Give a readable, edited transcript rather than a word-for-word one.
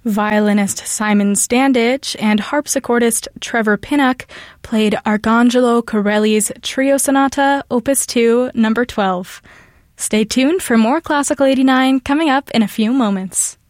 Violinist Simon Standage and harpsichordist Trevor Pinnock played Arcangelo Corelli's Trio Sonata, Opus 2, No. 12. Stay tuned for more Classical 89 coming up in a few moments.